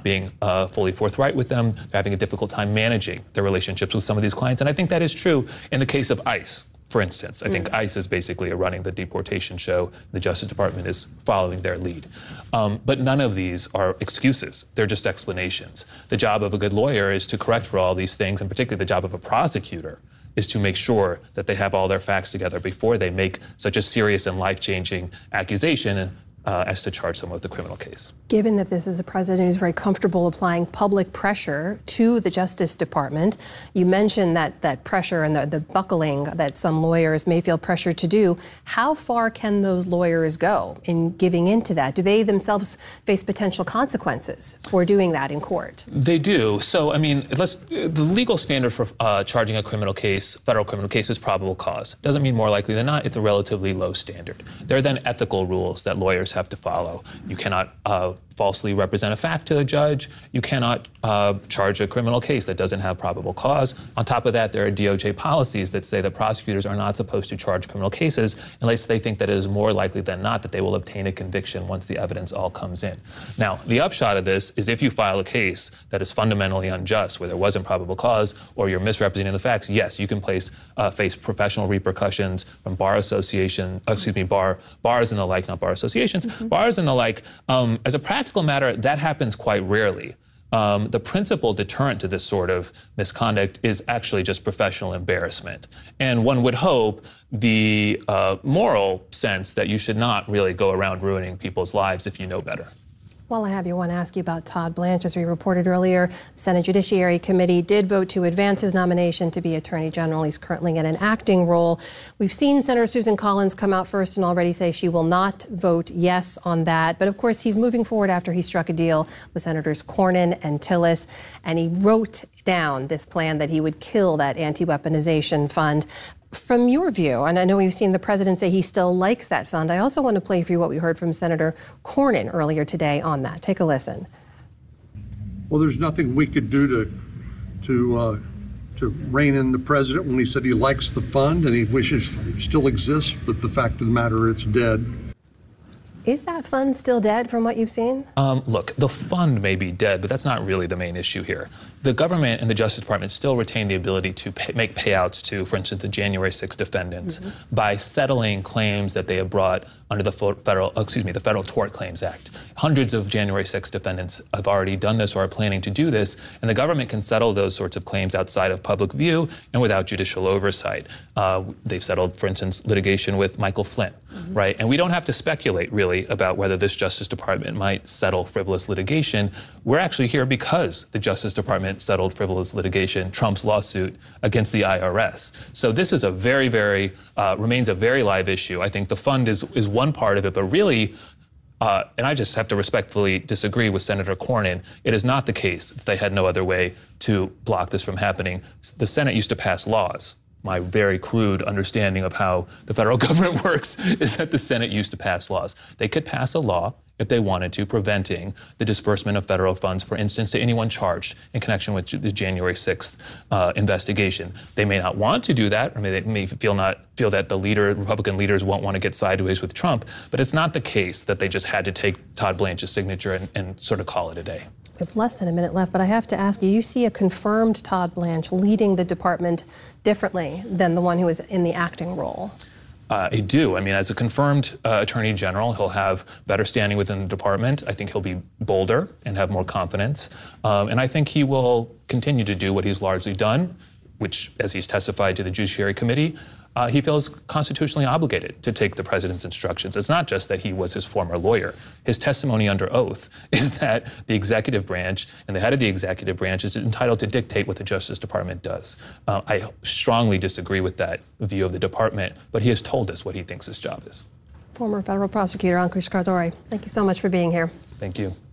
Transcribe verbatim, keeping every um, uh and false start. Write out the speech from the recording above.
being uh, fully forthright with them. They're having a difficult time managing their relationships with some of these clients. And I think that is true in the case of ICE. For instance, I think mm. ICE is basically running the deportation show. The Justice Department is following their lead. Um, but none of these are excuses. They're just explanations. The job of a good lawyer is to correct for all these things, and particularly the job of a prosecutor is to make sure that they have all their facts together before they make such a serious and life-changing accusation uh, as to charge someone with a criminal case. Given that this is a president who's very comfortable applying public pressure to the Justice Department, you mentioned that that pressure and the, the buckling that some lawyers may feel pressure to do. How far can those lawyers go in giving into that? Do they themselves face potential consequences for doing that in court? They do. So, I mean, let's, the legal standard for uh, charging a criminal case, federal criminal case, is probable cause. Doesn't mean more likely than not. It's a relatively low standard. There are then ethical rules that lawyers have to follow. You cannot uh, falsely represent a fact to a judge. You cannot uh, charge a criminal case that doesn't have probable cause. On top of that, there are D O J policies that say that prosecutors are not supposed to charge criminal cases unless they think that it is more likely than not that they will obtain a conviction once the evidence all comes in. Now, the upshot of this is if you file a case that is fundamentally unjust, where there wasn't probable cause, or you're misrepresenting the facts, yes, you can place, uh, face professional repercussions from bar association, uh, excuse me, bar bars and the like, not bar associations, mm-hmm. bars and the like. Um, as a practical matter, that happens quite rarely. Um, the principal deterrent to this sort of misconduct is actually just professional embarrassment. And one would hope the uh, moral sense that you should not really go around ruining people's lives if you know better. While I have you, I want to ask you about Todd Blanche. As we reported earlier, the Senate Judiciary Committee did vote to advance his nomination to be Attorney General. He's currently in an acting role. We've seen Senator Susan Collins come out first and already say she will not vote yes on that. But of course, he's moving forward after he struck a deal with Senators Cornyn and Tillis, and he wrote down this plan that he would kill that anti-weaponization fund. From your view, and I know we've seen the president say he still likes that fund, I also want to play for you what we heard from Senator Cornyn earlier today on that. Take a listen. Well, there's nothing we could do to to uh, to rein in the president when he said he likes the fund and he wishes it still exists, but the fact of the matter, it's dead. Is that fund still dead from what you've seen? Um, look, the fund may be dead, but that's not really the main issue here. The government and the Justice Department still retain the ability to pay, make payouts to, for instance, the January sixth defendants mm-hmm. by settling claims that they have brought under the federal, excuse me, the Federal Tort Claims Act. Hundreds of January sixth defendants have already done this or are planning to do this, and the government can settle those sorts of claims outside of public view and without judicial oversight. Uh, they've settled, for instance, litigation with Michael Flynn, mm-hmm. right? And we don't have to speculate, really, about whether this Justice Department might settle frivolous litigation. We're actually here because the Justice Department settled frivolous litigation, Trump's lawsuit against the I R S. So this is a very, very, uh, remains a very live issue. I think the fund is, is one part of it, but really, uh, and I just have to respectfully disagree with Senator Cornyn, it is not the case that they had no other way to block this from happening. The Senate used to pass laws. My very crude understanding of how the federal government works is that the Senate used to pass laws. They could pass a law if they wanted to, preventing the disbursement of federal funds, for instance, to anyone charged in connection with the January sixth uh, investigation. They may not want to do that, or may they may feel not feel that the leader, Republican leaders won't want to get sideways with Trump, but it's not the case that they just had to take Todd Blanche's signature and, and sort of call it a day. We have less than a minute left, but I have to ask you, you see a confirmed Todd Blanche leading the department differently than the one who was in the acting role? Uh, I do. I mean, as a confirmed uh, Attorney General, he'll have better standing within the department. I think he'll be bolder and have more confidence. Um, and I think he will continue to do what he's largely done, which, as he's testified to the Judiciary Committee, uh, he feels constitutionally obligated to take the president's instructions. It's not just that he was his former lawyer. His testimony under oath is that the executive branch and the head of the executive branch is entitled to dictate what the Justice Department does. Uh, I strongly disagree with that view of the department, but he has told us what he thinks his job is. Former federal prosecutor Ankush Khardori, thank you so much for being here. Thank you.